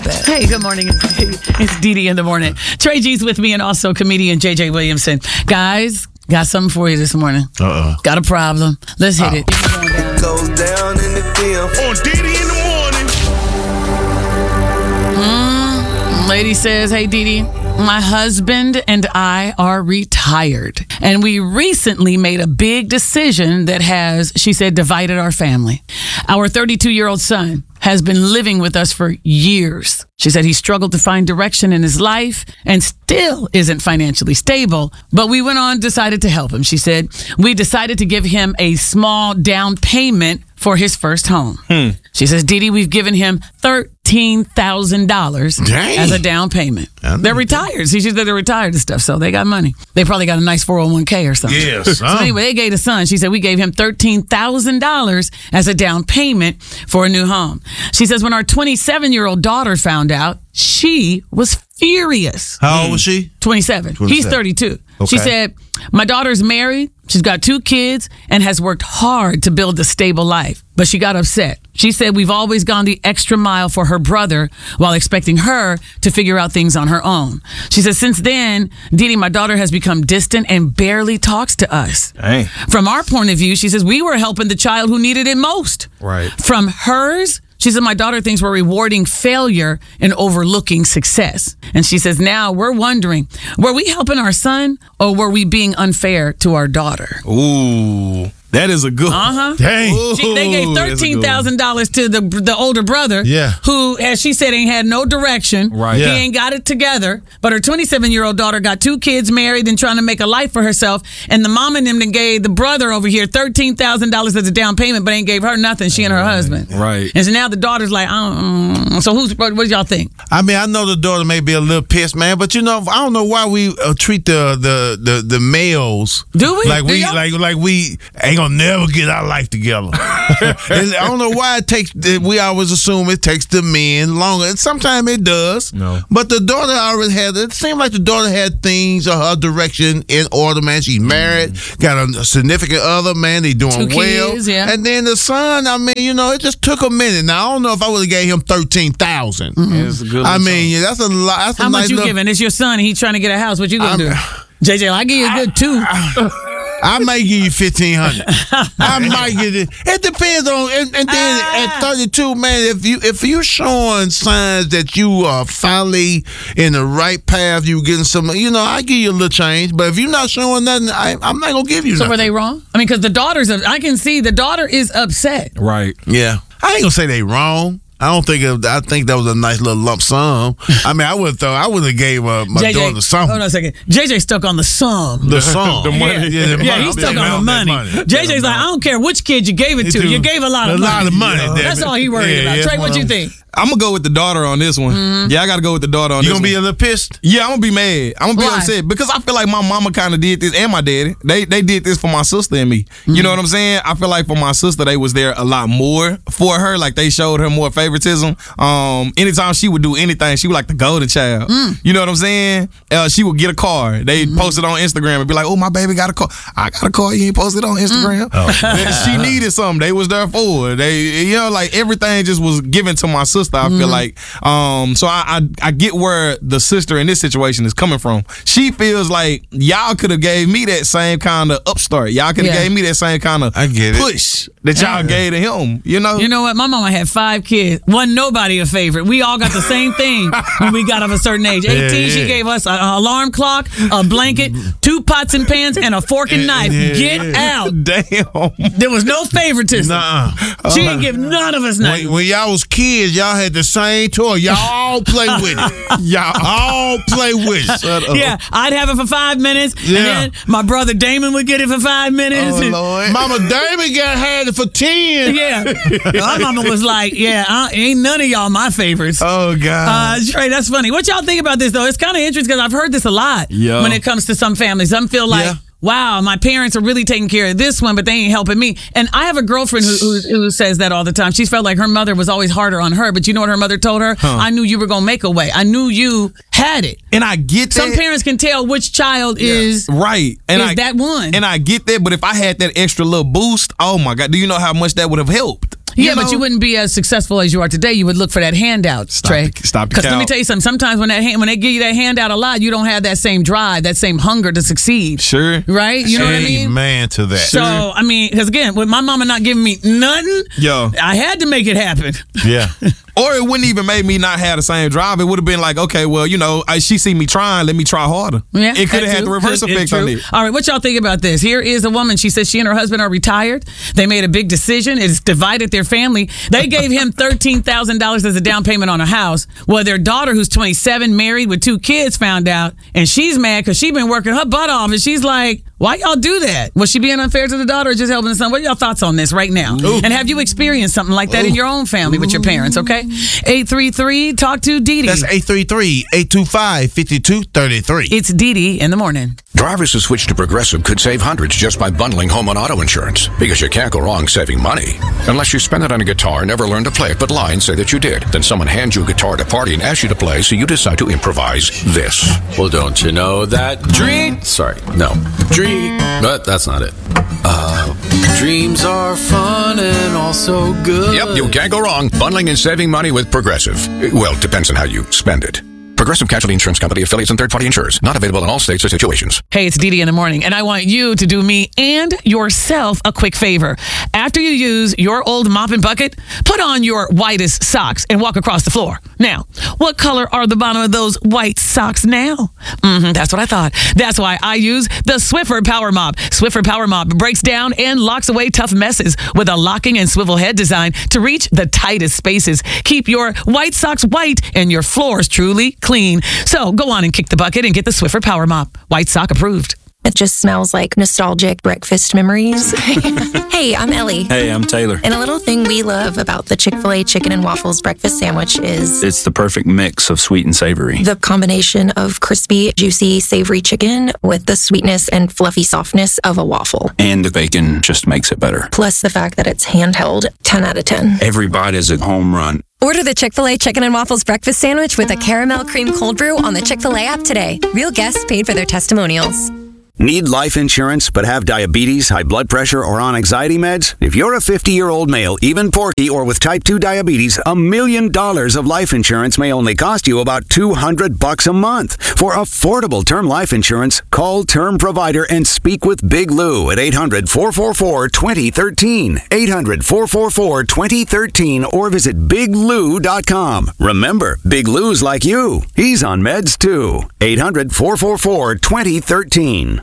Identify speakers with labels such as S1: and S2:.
S1: that.
S2: Hey, good morning. It's Dee Dee in the morning. Trey G's with me and also comedian JJ Williamson. Guys, got something for you this morning. Got a problem. Let's hit it.
S3: Goes down in the field. On Dee Dee in the morning.
S2: Lady says, hey, Dee Dee, my husband and I are retired. And we recently made a big decision that has, she said, divided our family. Our 32-year-old son has been living with us for years. She said he struggled to find direction in his life and still isn't financially stable. But we went on, decided to help him. She said, we decided to give him a small down payment for his first home. She says, Dee Dee, we've given him $13,000 as a down payment. They're retired. See, she said they're retired and stuff, so they got money. They probably got a nice 401k or something.
S1: Yes.
S2: So anyway, they gave the son. She said, we gave him $13,000 as a down payment for a new home. She says, when our 27-year-old daughter found out, she was furious.
S1: How old was she?
S2: 27. He's 32.
S1: Okay.
S2: She said, my daughter's married. She's got 2 kids and has worked hard to build a stable life. But she got upset. She said, we've always gone the extra mile for her brother while expecting her to figure out things on her own. She said, since then, Dee Dee, my daughter has become distant and barely talks to us.
S1: Dang.
S2: From our point of view, she says, we were helping the child who needed it most.
S1: Right.
S2: From hers, she said, my daughter thinks we're rewarding failure and overlooking success. And she says, now we're wondering, were we helping our son or were we being unfair to our daughter?
S4: Ooh, that is a good one.
S1: Dang.
S2: They gave $13,000 to the older brother, who, as she said, ain't had no direction.
S4: Right.
S2: He
S4: Yeah.
S2: ain't got it together. But her 27-year-old daughter got 2 kids, married, and trying to make a life for herself. And the mom and them then gave the brother over here $13,000 as a down payment, but ain't gave her nothing. She and her husband.
S4: Right.
S2: And so now the daughter's like, so what do y'all think?
S1: I mean, I know the daughter may be a little pissed, man, but you know, I don't know why we treat the males.
S2: Do we?
S1: Like
S2: Do
S1: we
S2: y'all?
S1: like we ain't gonna never get our life together. And I don't know why it takes. We always assume it takes the men longer, and sometimes it does.
S4: No.
S1: But the daughter already had. It seemed like the daughter had things of her direction in order. Man, she's married, got a significant other. Man, they doing
S2: 2
S1: well.
S2: kids, yeah.
S1: And then the son. I mean, you know, it just took a minute. Now I don't know if I would have gave him $13,000.
S4: It's a good
S1: I
S4: one,
S1: mean, yeah, that's a lot. That's
S2: How
S1: a
S2: much
S1: nice
S2: you
S1: little,
S2: giving? It's your son. He's trying to get a house. What you gonna do? JJ, I give you a good 2.
S1: I might give you $1,500. I might give it. It depends on, and then at 32, man, if you're showing signs that you are finally in the right path, you getting some, you know, I give you a little change. But if you're not showing nothing, I'm not gonna give you.
S2: So
S1: nothing.
S2: were they wrong? I mean, because I can see the daughter is upset.
S4: Right.
S1: Yeah, I ain't gonna say they wrong. I think that was a nice little lump sum. I mean, I would have gave my daughter something.
S2: Hold on a second. JJ stuck on the sum.
S1: The sum.
S4: The money.
S2: Yeah, he's stuck on the money. JJ's like, I don't care which kid you gave it to. You gave a lot of money. That's all he worried about. Trey, what you think?
S4: I'm gonna go with the daughter on this one. Yeah, I gotta go with the daughter on
S1: You
S4: this
S1: gonna
S4: one.
S1: be a little pissed?
S4: Yeah, I'm gonna be mad. I'm gonna be
S2: Why?
S4: upset because I feel like my mama kind of did this, and my daddy. They did this for my sister and me. You know what I'm saying? I feel like for my sister, they was there a lot more for her. Like they showed her more favoritism. Anytime she would do anything, she was like the golden child. You know what I'm saying? She would get a car. They post it on Instagram and be like, "Oh, my baby got a car. I got a car. You ain't posted on Instagram." She needed something. They was there for her. They, you know, like everything just was given to my sister. I feel like. So I get where the sister in this situation is coming from. She feels like y'all could have gave me that same kind of upstart. Y'all could have gave me that same kind of push that y'all gave to him. You know.
S2: You know what? My mama had 5 kids. Wasn't nobody a favorite. We all got the same thing when we got of a certain age. 18, she gave us an alarm clock, a blanket, 2 pots and pans, and a fork and knife. Get out.
S4: Damn.
S2: There was no favoritism.
S1: Nuh-uh.
S2: She didn't give none of us nothing.
S1: When y'all was kids, y'all had the same toy. Y'all all play with it. Y'all all play with it.
S2: Yeah, I'd have it for 5 minutes, and then my brother Damon would get it for 5 minutes.
S4: Oh, Lord.
S1: Mama Damon had it for 10.
S2: Yeah. My mama was like, ain't none of y'all my favorites.
S1: Oh, God.
S2: Trey, that's funny. What y'all think about this, though? It's kind of interesting because I've heard this a lot when it comes to some families. Some feel like, wow, my parents are really taking care of this one, but they ain't helping me. And I have a girlfriend who says that all the time. She's felt like her mother was always harder on her, but you know what her mother told her? I knew you were going to make a way. I knew you had it.
S4: And I get that.
S2: Some parents can tell which child is
S4: right. And
S2: that one.
S4: And I get that, but if I had that extra little boost, oh my God, do you know how much that would have helped?
S2: Yeah, but you wouldn't be as successful as you are today. You would look for that handout, Trey.
S4: Stop the
S2: Because let me
S4: count.
S2: tell you something. Sometimes when they give you that handout a lot, you don't have that same drive, that same hunger to succeed.
S4: Sure.
S2: Right? You know what I mean?
S1: Amen to that.
S2: So, I mean, because again, with my mama not giving me nothing,
S4: Yo.
S2: I had to make it happen.
S1: Yeah.
S4: Or it wouldn't even make me not have the same drive. It would have been like, okay, well, she see me trying, let me try harder.
S2: Yeah,
S4: it could
S2: that
S4: have had
S2: too.
S4: the reverse
S2: It's
S4: effect
S2: true.
S4: on it.
S2: All right, what y'all think about this? Here is a woman. She says she and her husband are retired. They made a big decision. It's divided their family. They gave him $13,000 as a down payment on a house. Well, their daughter, who's 27, married with 2 kids, found out, and she's mad because she's been working her butt off, and she's like, why y'all do that? Was she being unfair to the daughter or just helping the son? What are y'all thoughts on this right now? And have you experienced something like that in your own family with your parents, okay? 833, talk to Dee Dee.
S1: That's 833-825-5233.
S2: It's Dee Dee in the morning.
S5: Drivers who switch to Progressive could save hundreds just by bundling home and auto insurance, because you can't go wrong saving money. Unless you spend it on a guitar, never learn to play it, but lie and say that you did. Then someone hands you a guitar at a party and asks you to play, so you decide to improvise this.
S6: Well, don't you know that but that's not it. Dreams are fun and also good.
S5: Yep, you can't go wrong bundling and saving money with Progressive. Well, depends on how you spend it. Progressive Casualty Insurance Company, affiliates, and third-party insurers. Not available in all states or situations.
S2: Hey, it's Dee Dee in the morning, and I want you to do me and yourself a quick favor. After you use your old mop and bucket, put on your whitest socks and walk across the floor. Now, what color are the bottom of those white socks now? That's what I thought. That's why I use the Swiffer Power Mop. Swiffer Power Mop breaks down and locks away tough messes with a locking and swivel head design to reach the tightest spaces. Keep your white socks white and your floors truly clean. So go on and kick the bucket and get the Swiffer Power Mop. White sock approved.
S7: It just smells like nostalgic breakfast memories. Hey, I'm Ellie.
S8: Hey, I'm Taylor.
S7: And a little thing we love about the Chick-fil-A Chicken and Waffles breakfast sandwich is
S8: It's the perfect mix of sweet and savory.
S7: the combination of crispy, juicy, savory chicken with the sweetness and fluffy softness of a waffle.
S8: And the bacon just makes it better.
S7: Plus the fact that it's handheld, 10 out of 10.
S8: Every bite is a home run.
S9: Order the Chick-fil-A Chicken and Waffles breakfast sandwich with a caramel cream cold brew on the Chick-fil-A app today. Real guests paid for their testimonials.
S10: Need life insurance but have diabetes, high blood pressure, or on anxiety meds? If you're a 50-year-old male, even porky, or with type 2 diabetes, $1 million of life insurance may only cost you about $200 a month. For affordable term life insurance, call Term Provider and speak with Big Lou at 800-444-2013. 800-444-2013 or visit biglou.com. Remember, Big Lou's like you. He's on meds too. 800-444-2013.